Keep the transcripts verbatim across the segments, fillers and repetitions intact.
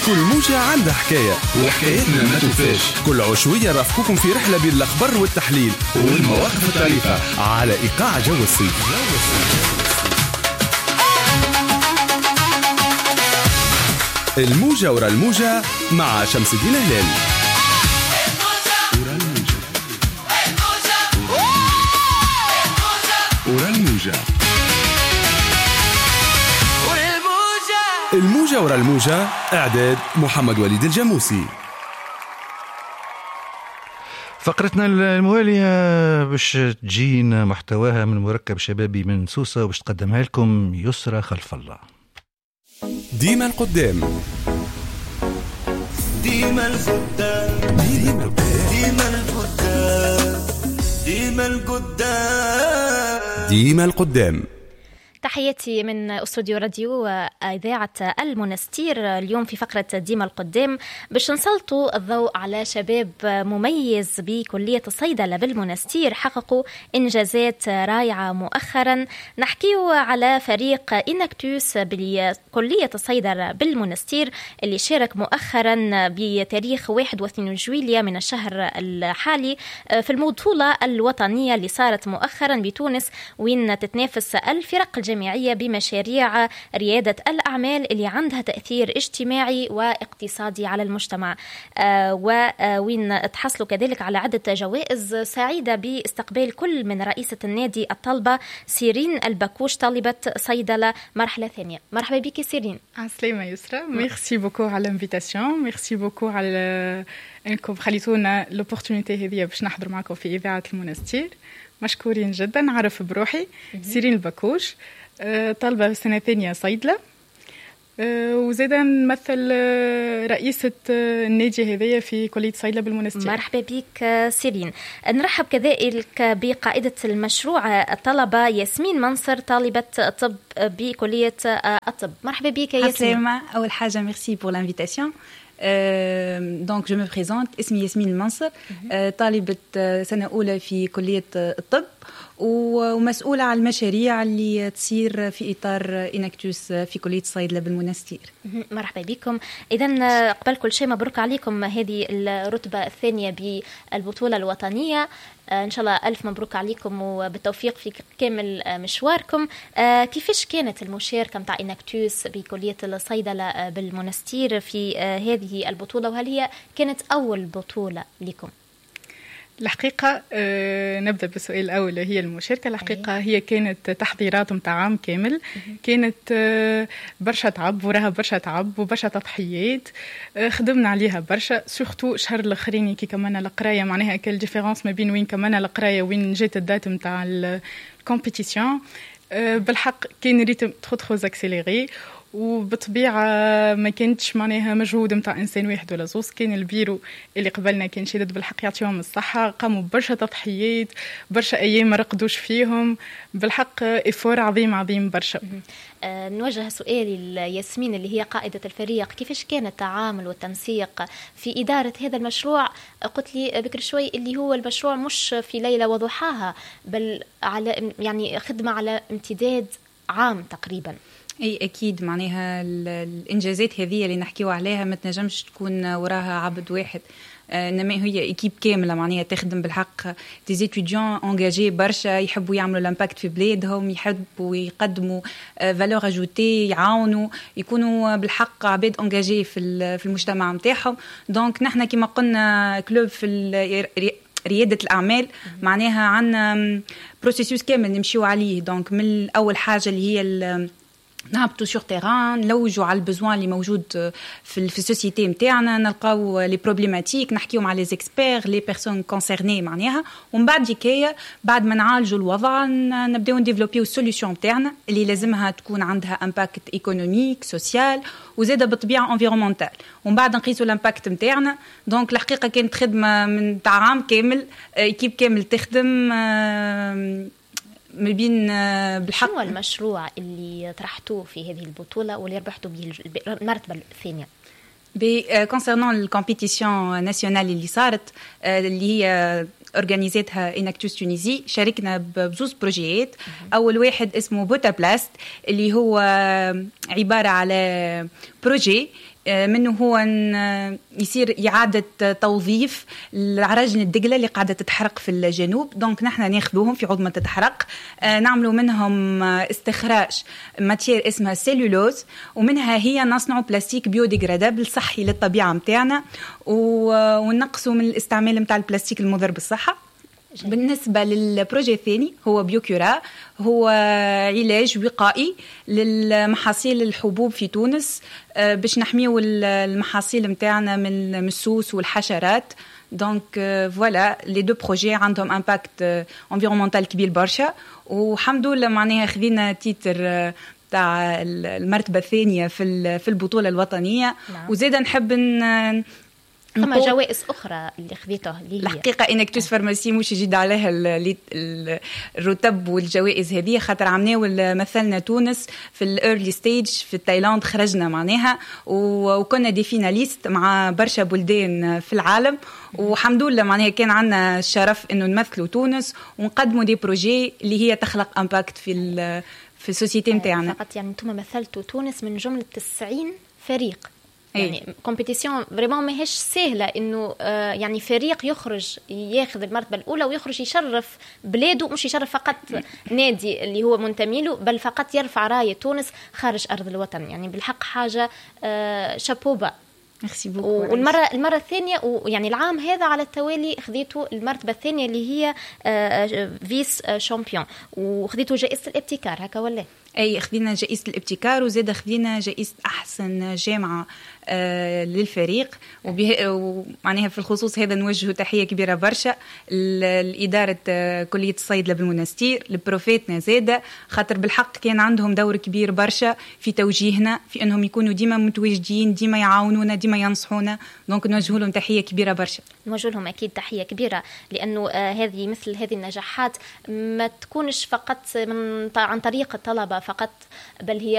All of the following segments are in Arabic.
كل موجة عندها حكاية وحكايتنا ما توفاش. كل عشوية رافقكم في رحلة بين الأخبار والتحليل والمواقف الطريفة على إيقاع جو الصيف. الموجة ورا الموجة مع شمس الدين هلال. ورا الموجة الموجة ورا الموجة. إعداد محمد وليد الجاموسي. فقرتنا الموالية باش تجينا محتواها من مركب شبابي من سوسة وباش تقدمها لكم يسرى خلف الله. ديما القدام ديما القدام ديما القدام ديما القدام ديما القدام. تحياتي من استوديو راديو إذاعة المنستير. اليوم في فقرة ديما القدام باش نسلطوا الضوء على شباب مميز بكلية الصيدلة بالمنستير حققوا إنجازات رائعة مؤخرا. نحكيو على فريق إنكتوس بكلية الصيدلة بالمنستير اللي شارك مؤخرا بتاريخ واحد وعشرين جويلية من الشهر الحالي في البطولة الوطنية اللي صارت مؤخرا بتونس، وين تتنافس الفرق الجميع بمشاريع ريادة الأعمال اللي عندها تأثير اجتماعي واقتصادي على المجتمع، آه وين تحصلوا كذلك على عدة جوائز سعيدة باستقبال كل من رئيسة النادي الطلبة سيرين البكوش طالبة صيدلة مرحلة ثانية. مرحبا بك سيرين. عسلامة يسرى، ميرسي بوكو على الانفيتاسيون، ميرسي بوكو على انكم خليتونا لوبورتونيتي هذه باش نحضر معكم في إذاعة المنستير. مشكورين جدا. نعرف بروحي سيرين البكوش، طالبة سنة ثانية صيدلة، وزيدا نمثل رئيسة النادي هذية في كلية صيدلة بالمنستير. مرحبا بك سيرين. نرحب كذلك بقائدة المشروع الطلبة ياسمين منصر طالبة طب بكلية الطب. مرحبا بك ياسمين. أول حاجة ميرسي بور لانفيتاسيون. دونك جو مي بريزونت، اسمي ياسمين المنصر، طالبة سنة أولى في كلية الطب ومسؤولة على المشاريع اللي تصير في إطار إنكتوس في كلية الصيدلة بالمنستير. مرحبا بكم. إذن قبل كل شيء مبروك عليكم هذه الرتبة الثانية بالبطولة الوطنية. إن شاء الله ألف مبروك عليكم وبالتوفيق في كامل مشواركم. كيفاش كانت المشاركة متاع إنكتوس بكلية الصيدلة بالمنستير في هذه البطولة، وهل هي كانت أول بطولة لكم؟ الحقيقة أه نبدأ بالسؤال الأول، هي المشاركة. الحقيقة هي كانت تحضيرات متاع عام كامل، كانت أه برشا تعب وراها برشا تعب وبرشا تضحيات، أه خدمنا عليها برشا، سورتو شهر الأخرين كي كمان القراية، معناها كل ديفيرنس ما بين وين كمان القراية وين جات الدات متاع الكومبيتيسيون. أه بالحق كان ريتم تخو تخو زاكسيليغي، وبطبيعة ما كانتش معناها مجهود متاع إنسان واحد ولا زوز، كان البيرو اللي قبلنا كان شدد بالحق يعطيهم الصحة، قاموا برشا تضحيات، برشا أيام ما رقدوش فيهم، بالحق إفور عظيم عظيم برشا. أه نوجه سؤالي لياسمين اللي هي قائدة الفريق، كيفاش كان التعامل والتنسيق في إدارة هذا المشروع؟ قلت لي بكر شوي اللي هو المشروع مش في ليلة وضحاها، بل على يعني خدمة على امتداد عام تقريبا. اي اكيد، معناها الانجازات هذه اللي نحكيو عليها ما تنجمش تكون وراها عبد واحد، انما هي ايكيب كامله معناها تخدم بالحق. دي زيتوديون انجاجي برشا، يحبوا يعملوا لامباكت في بلادهم، يحبوا يقدموا فالور اجوتي، يعاونوا، يكونوا بالحق عباد انجاجي في في المجتمع نتاعهم. دونك نحن كما قلنا كلوب في ريادة الأعمال، معناها عندنا بروسيسوس كامل نمشيو عليه. دونك من أول حاجة اللي هي نهبطوا سور تيران، نلوجوا على البزوان اللي موجود في في السوسيتي نتاعنا، نلقاو لي بروبليماتيك، نحكيو مع لي زيكسبير لي بيرسون كونسيرني معناها، ومن بعد ديكايا بعد ما نعالجوا الوضع نبداو نديفلوبيو السوليوشن نتاعنا اللي لازمها تكون عندها امباكت ايكونوميك سوسيال وزاده بالطبيعه انفيرومونتال، ومن بعد نقيسوا الامباكت نتاعنا. دونك الحقيقه كانت خدمه من تاع عام كامل، ايكيب كامل تخدم ما بين بالحق. شنو المشروع اللي طرحتوه في هذه البطولة واللي ربحتوا به المرتبة الثانية؟ كونسيرنون الكومبيتيسيون ناسيونال اللي صارت اللي هي اورغانيزيتها إنكتوس تونيزي، شاركنا بزوز بروجيات. اول واحد اسمه بوتا بلاست اللي هو عباره على بروجي منه هو يصير إعادة توظيف العراجن الدقلة اللي قاعدة تتحرق في الجنوب. دونك نحن ناخذوهم في عظمة تتحرق، نعملوا منهم استخراج ماتير اسمها سيلولوز، ومنها هي نصنعوا بلاستيك بيوديغرادابل صحي للطبيعة متاعنا، ونقصوا من الاستعمال متاع البلاستيك المضر بالصحة. جميل. بالنسبة للبروجي الثاني هو بيوكورا، هو علاج وقائي للمحاصيل الحبوب في تونس باش نحميو المحاصيل متاعنا من السوس والحشرات. دونك فوالا لي دو بروجي عندهم امباكت انفيرونمونتال كبير برشا، والحمد لله معناها خذينا تيتر تاع المرتبة الثانية في في البطولة الوطنية. نعم. وزيدا نحب ان ثم جوائز أخرى اللي خذيته اللي هي الحقيقة إنكتوس فارماسي مش يجد عليها الرتب والجوائز هذه، خاطر عملنا مثلنا تونس في الأيرلي ستيج في تايلاند، خرجنا معناها وكنا دي فيناليست مع برشا بلدان في العالم، وحمد لله معناها كان عنا الشرف إنه نمثلوا تونس ونقدموا دي بروجي اللي هي تخلق امباكت في في السوسيتي متاعنا. فقط يعني انتم مثلتوا تونس من جملة تسعين فريق، يعني كومبيتيسيون فريمون ماهيش سهله انه آه يعني فريق يخرج ياخذ المرتبه الاولى ويخرج يشرف بلاده، مش يشرف فقط نادي اللي هو منتمي له، بل فقط يرفع رايه تونس خارج ارض الوطن. يعني بالحق حاجه آه شابوبا. والمره المره الثانيه ويعني العام هذا على التوالي خذيتوا المرتبه الثانيه اللي هي آه فيس شامبيون، وخذيتوا جائزه الابتكار هكا ولا؟ اي خذينا جائزه الابتكار، وزاد خذينا جائزه احسن جامعه آه للفريق. ومعناها في الخصوص هذا نوجه تحيه كبيره برشا لاداره آه كليه الصيدله بالمنستير، لبروفيتنا زاده، خاطر بالحق كان عندهم دور كبير برشا في توجيهنا، في انهم يكونوا ديما متواجدين، ديما يعاونونا، ديما ينصحونا. دونك نوجه لهم تحيه كبيره برشا. نوجه لهم اكيد تحيه كبيره، لانه آه هذه مثل هذه النجاحات ما تكونش فقط من عن طريق الطلبه فقط، بل هي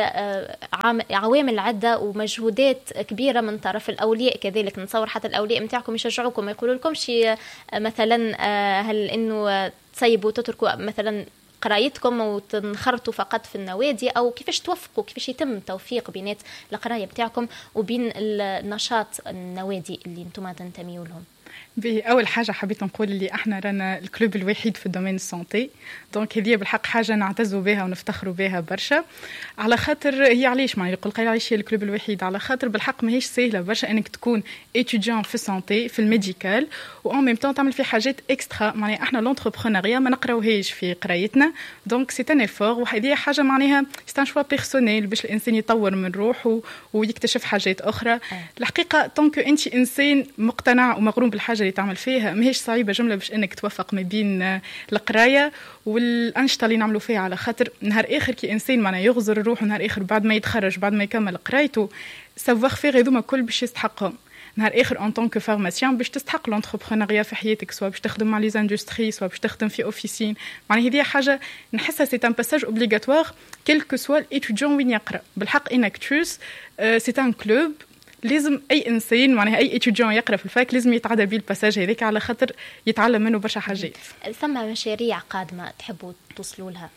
عوامل عدة ومجهودات كبيرة من طرف الأولياء كذلك. نتصور حتى الأولياء متاعكم يشجعوكم، ما يقولوا لكمش مثلا هل إنه تسيبوا تتركوا مثلا قرايتكم وتنخرطوا فقط في النوادي، أو كيفاش توفقوا، كيفاش يتم توفيق بينات القراية بتاعكم وبين النشاط النوادي اللي انتم تنتميوا لهم؟ أول حاجة حبيت نقول اللي احنا رانا الكلوب الوحيد في الدومين السانتي، دونك هذه بالحق حاجة نعتزوا بها ونفتخروا بها برشا. على خاطر هي علاش ما يقول قال علاش هي الكلوب الوحيد، على خاطر بالحق ماهيش سهلة برشا انك تكون étudiant في السانتي في الميديكال وان ميم طون تعمل في حاجات اكسترا. معناها احنا لونتربرونيا ما نقراوهاش في قرايتنا، دونك سي ان ايفور، وهذه حاجة معناها سي ان شوا بيرسونيل باش الانسان يطور من روحه ويكتشف حاجات اخرى. الحقيقة طونك انت انسان مقتنع ومغروم بالحاجة اللي تعمل فيها، ماهيش صعيبه جمله باش انك توفق ما بين القرايه والانشطه اللي نعملوا فيها، على خاطر نهار اخر كي انسان معنا يغزر الروح نهار اخر بعد ما يتخرج بعد ما يكمل قرايته سافوار فيغ هذوما كل باش يستحقهم نهار اخر ان طونك فارماسيان باش تستحق لونتربرونيا في حياتك، سواء باش تخدم مع لي زاندستري، سواء باش تخدم في اوفيسين. معناها هذه حاجه نحسها سي ان باساج اوبليغاتوار كيلكو سوا الايتيديون وين يقرا. بالحق انكتوس سي ان كلوب لازم اي انسان معناها اي اتيديون يقرا في الفاك لازم يتعدى بيه الباساج هذاك، على خاطر يتعلم منه برشا حاجات. ثم مشاريع قادمه تحبوا توصلوا لها؟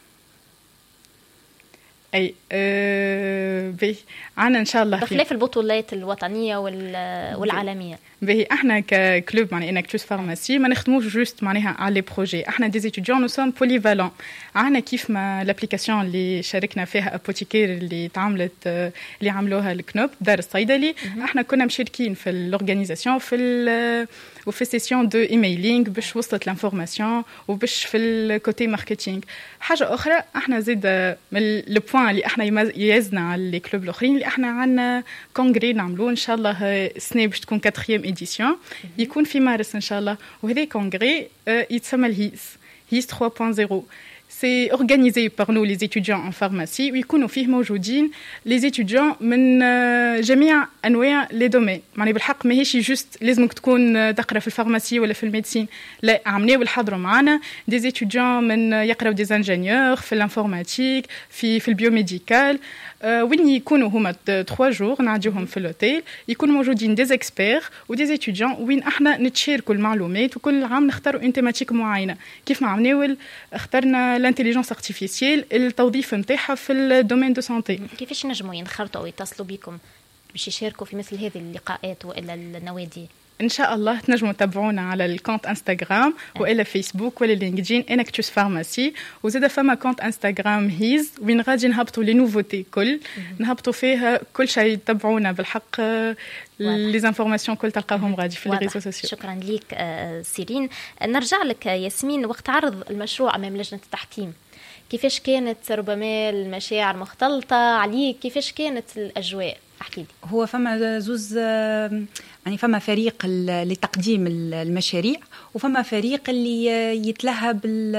اي أه بي عنا ان شاء الله بخلاف البطولات الوطنيه والعالميه. باهي احنا ككلوب معناها انكتوس فارماسي ما نخدموش جوست معناها على لي بروجي، احنا دي ستوديون نو سوم بوليفالون. عنا كيف ما لابليكاسيون اللي شاركنا فيها ابوتيكير اللي تعملت اللي عملوها الكنوب دار الصيدلي، احنا كنا مشاركين في الاورغانيزاسيون في وفي سيسيون دو ايميلينغ باش وصلت لانفورماسيون وباش في الكوتي ماركتينغ. حاجه اخرى احنا زيد من لو بوين اللي احنا يميزنا على لي كلوب الاخرين اللي احنا عندنا كونغري نعملوه ان شاء الله السنه باش تكون كاتريام إديسيون، يكون في مارس إن شاء الله. وهذا كونغري يتسمى الهيس هيس ثلاثة نقطة صفر. C'est organisé par nous les étudiants en pharmacie ويكونوا فيه موجودين les étudiants من جميع أنواع les domaines. معني بالحق ماهيش جوست لازمك تكون تقرأ في الفارماسي ولا في الميديسين، لا عملوا الحضروا معنا des étudiants من يقرأوا des ingénieurs في الانفورماتيك في في البيوميديكال. وين يكونوا هما ثلاثة جور نعديوهم في الأوتيل، يكونوا موجودين دي اكسبير ودي ستوديون وين احنا نتشاركوا المعلومات، وكل عام نختاروا ان تيماتيك معينه. كيف ما عملنا اخترنا الانتيليجنس ارتيفيسيال التوظيف نتاعها في الدومين دو سانتي. كيفاش نجموا ينخرطوا ويتصلوا بكم؟ باش يشاركوا في مثل هذه اللقاءات وإلا النوادي؟ ان شاء الله تنجموا تتابعونا على الكونت انستغرام والا فيسبوك ولا لينكدين انكتوس فارماسي، وزاد فما كونت انستغرام هيز وين غادي نهبطوا لي نوفوتي كل نهبطوا فيها كل شيء. تتابعونا بالحق لي زانفورماسيون كل تلقاهم غادي في الريزو سوسيو. شكرا ليك سيرين. نرجع لك ياسمين، وقت عرض المشروع امام لجنه التحكيم كيفاش كانت ربما المشاعر مختلطه عليك؟ كيفاش كانت الاجواء؟ احكي لي. هو فما زوز يعني فما فريق لتقديم المشاريع وفما فريق اللي يتلهى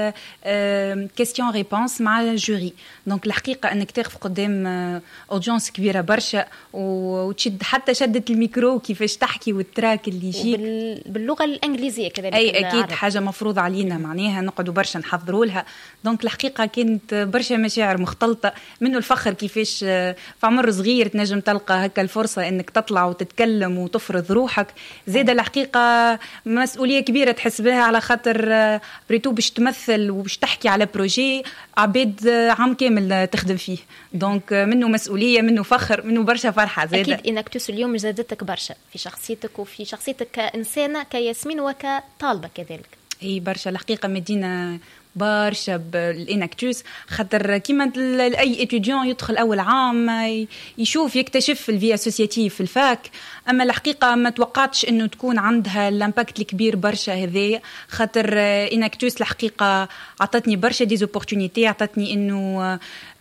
بالكيستيون ريبونس مع الجوري. دونك الحقيقه انك تقف قدام اودينس كبيره برشا وتشد حتى شدة الميكرو كيفاش تحكي والتراك اللي يجيك باللغه الانجليزيه كذلك. اي اكيد العرب. حاجه مفروض علينا معناها نقعدوا برشا نحضروا لها. دونك الحقيقه كانت برشا مشاعر مختلطه، منه الفخر كيفاش في عمر صغير تنجم تلقى هكا الفرصه انك تطلع وتتكلم وتفرض روحك. زاد الحقيقه مسؤوليه كبيره تحس بها على خاطر بريتو باش تمثل وباش تحكي على بروجي عباد عام كامل تخدم فيه. دونك منه مسؤوليه، منه فخر، منه برشا فرحه. زاد اكيد انكتوس اليوم زادتك برشا في شخصيتك وفي شخصيتك كانسانه كياسمين وكطالبه كذلك. اي برشا الحقيقه مدينه برشا بالانكتوس، خاطر كيما اي اتيديون يدخل اول عام يشوف يكتشف الفي اسوسياتيف في الفاك. اما الحقيقه ما توقعتش انه تكون عندها الامباكت الكبير برشا هذايا، خاطر انكتوس الحقيقه عطتني برشا ديزوبورتونيتي، عطتني انه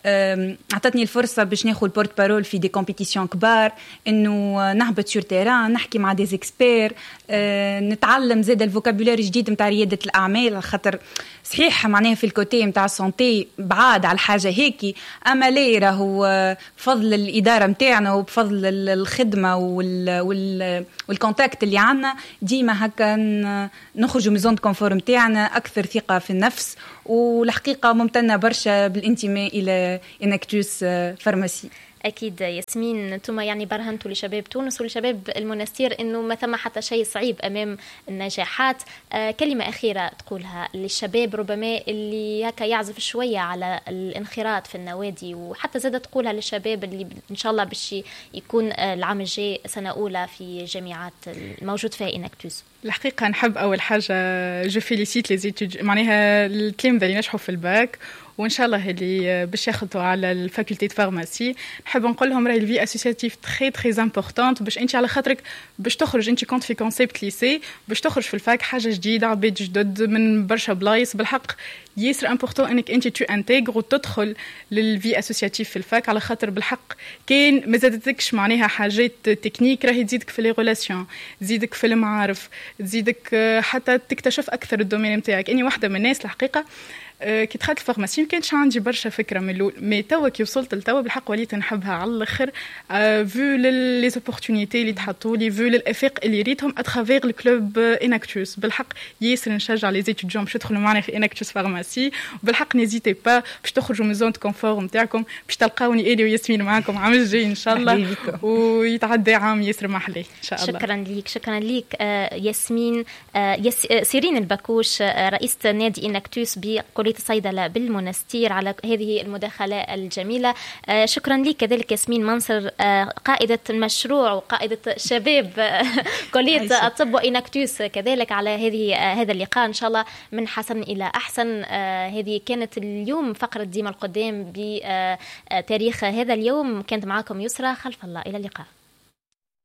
عطتني الفرصة باش ناخذ البورت بارول في دي كومبيتيسيون كبار، انه نهبط سور تيران نحكي مع دي زيكسبير، نتعلم زاد الفوكابولار جديد نتاع ريادة الأعمال. خاطر صحيح معناها في الكوتي نتاع السونتي بعاد على الحاجة هيك، أما ليه راهو بفضل الإدارة نتاعنا وبفضل الخدمة والكونتاكت اللي عنا ديما هكا نخرجوا من زون كونفور نتاعنا أكثر ثقة في النفس. والحقيقة ممتنة برشا بالانتماء إلى انكتوس فارماسي. أكيد ياسمين، أنتم يعني برهنتوا لشباب تونس ولشباب المنستير إنه ما ثم حتى شيء صعيب أمام النجاحات. آه كلمة أخيرة تقولها للشباب ربما اللي هكا يعزف شوية على الانخراط في النوادي، وحتى زادة تقولها للشباب اللي إن شاء الله باش يكون العام الجاي سنة أولى في جامعات الموجود فيها إنكتوس. الحقيقة نحب أول حاجة جو فيليسيت لي معناها التلامذة اللي نجحوا في الباك وان شاء الله اللي باش ياخذوا على الفاكولتي دو فارماسي. نحب نقول لهم راهي الفي اسوسياتيف تري تري امبورطونت باش انت على خاطرك باش تخرج. انت كنت في كونسيبت ليسي باش تخرج في الفاك حاجه جديده، عباد جدد من برشا بلايص. بالحق ياسر امبورطون انك انت تو انتيغر وتدخل للفي اسوسياتيف في الفاك، على خاطر بالحق كاين ما زادتكش معناها حاجات تكنيك راهي تزيدك في لي ريلاسيون، تزيدك في المعارف، تزيدك حتى تكتشف اكثر الدومين نتاعك. اني واحده من الناس الحقيقه كي دخلت الفارماسي ما كانش عندي برشا فكره من الاول، مي توا كي وصلت لتوا بالحق وليت نحبها على الاخر فو لي زوبورتونيتي اللي تحطوا لي، فو للافاق اللي ريتهم اترافير الكلوب انكتوس. بالحق ياسر نشجع لي زيتيديون باش يدخلوا معنا في انكتوس فارماسي، وبالحق نيزيتي با باش تخرجوا من زون كونفور نتاعكم باش تلقاوني الي وياسمين معاكم عام الجاي ان شاء الله ويتعدى عام ياسر محلي ان شاء الله. شكرا ليك. شكرا ليك آه ياسمين. آه يس... سيرين البكوش آه رئيسة نادي انكتوس بكلية الصيدلة بالمنستير على هذه المداخلة الجميلة. آه شكرا لك كذلك ياسمين منصر آه قائدة المشروع وقائدة شباب آه كلية الطب وإنكتوس كذلك على هذه آه هذا اللقاء إن شاء الله من حسن إلى أحسن. آه هذه كانت اليوم فقرة ديما القدام بتاريخ هذا اليوم. كانت معكم يسرى خلف الله، إلى اللقاء.